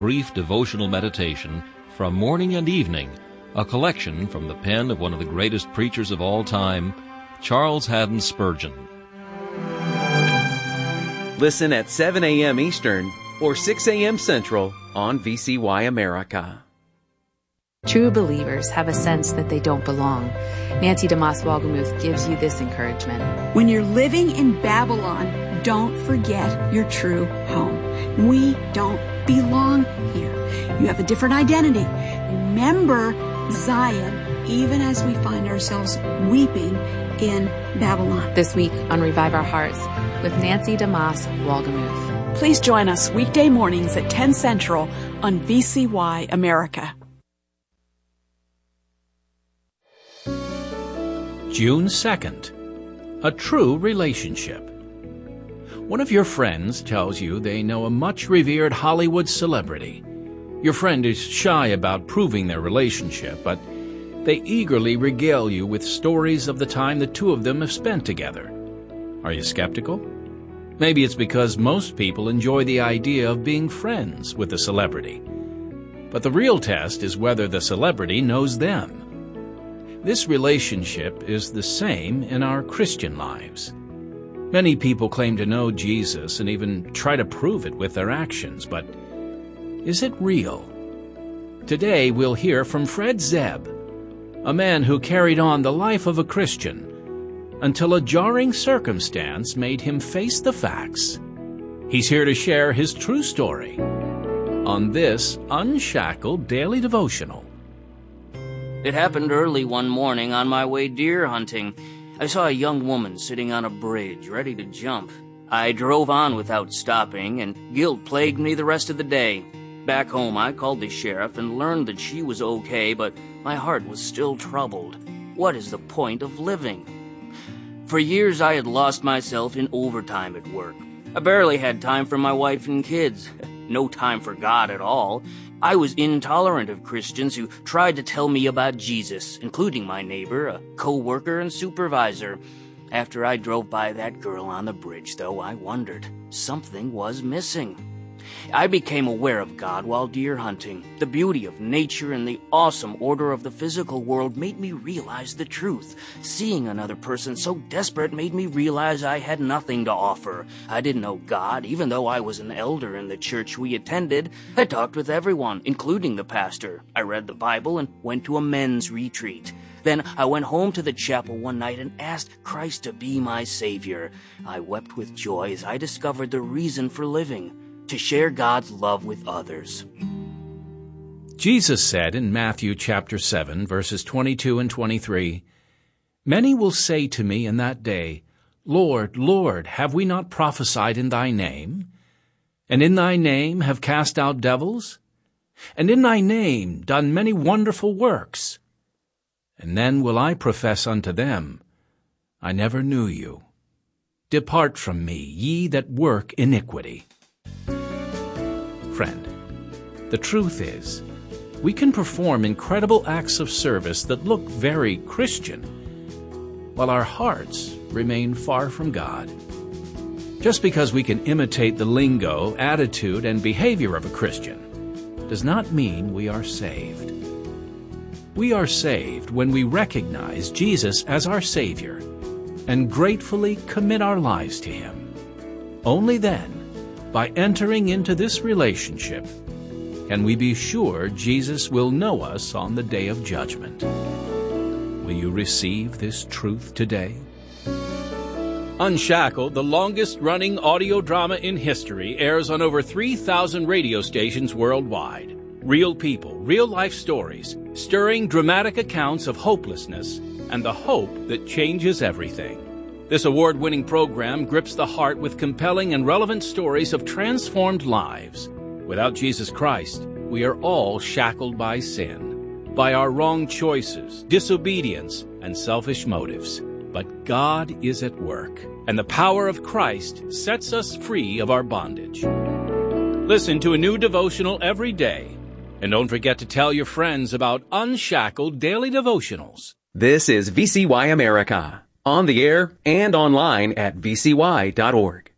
brief devotional meditation from Morning and Evening, a collection from the pen of one of the greatest preachers of all time, Charles Haddon Spurgeon. Listen at 7 a.m. Eastern or 6 a.m. Central on VCY America. True believers have a sense that they don't belong. Nancy DeMoss Wolgemuth gives you this encouragement. When you're living in Babylon, don't forget your true home. We don't belong here. You have a different identity. Remember Zion, even as we find ourselves weeping in Babylon. This week on Revive Our Hearts with Nancy DeMoss Wolgemuth. Please join us weekday mornings at 10 Central on VCY America. June 2nd, a true relationship. One of your friends tells you they know a much-revered Hollywood celebrity. Your friend is shy about proving their relationship, but they eagerly regale you with stories of the time the two of them have spent together. Are you skeptical? Maybe it's because most people enjoy the idea of being friends with a celebrity. But the real test is whether the celebrity knows them. This relationship is the same in our Christian lives. Many people claim to know Jesus and even try to prove it with their actions, but is it real? Today we'll hear from Fred Zebb, a man who carried on the life of a Christian until a jarring circumstance made him face the facts. He's here to share his true story on this Unshackled Daily Devotional. It happened early one morning on my way deer hunting. I saw a young woman sitting on a bridge, ready to jump. I drove on without stopping, and guilt plagued me the rest of the day. Back home, I called the sheriff and learned that she was okay, but my heart was still troubled. What is the point of living? For years, I had lost myself in overtime at work. I barely had time for my wife and kids. No time for God at all. I was intolerant of Christians who tried to tell me about Jesus, including my neighbor, a co-worker and supervisor. After I drove by that girl on the bridge, though, I wondered. Something was missing. I became aware of God while deer hunting. The beauty of nature and the awesome order of the physical world made me realize the truth. Seeing another person so desperate made me realize I had nothing to offer. I didn't know God, even though I was an elder in the church we attended. I talked with everyone, including the pastor. I read the Bible and went to a men's retreat. Then I went home to the chapel one night and asked Christ to be my Savior. I wept with joy as I discovered the reason for living: to share God's love with others. Jesus said in Matthew chapter 7, verses 22 and 23, "Many will say to me in that day, Lord, Lord, have we not prophesied in thy name? And in thy name have cast out devils? And in thy name done many wonderful works? And then will I profess unto them, I never knew you. Depart from me, ye that work iniquity." Friend, the truth is, we can perform incredible acts of service that look very Christian, while our hearts remain far from God. Just because we can imitate the lingo, attitude, and behavior of a Christian does not mean we are saved. We are saved when we recognize Jesus as our Savior and gratefully commit our lives to Him. Only then, by entering into this relationship, can we be sure Jesus will know us on the day of judgment. Will you receive this truth today? Unshackled, the longest-running audio drama in history, airs on over 3,000 radio stations worldwide. Real people, real-life stories, stirring dramatic accounts of hopelessness and the hope that changes everything. This award-winning program grips the heart with compelling and relevant stories of transformed lives. Without Jesus Christ, we are all shackled by sin, by our wrong choices, disobedience, and selfish motives. But God is at work, and the power of Christ sets us free of our bondage. Listen to a new devotional every day, and don't forget to tell your friends about Unshackled Daily Devotionals. This is VCY America, on the air and online at vcy.org.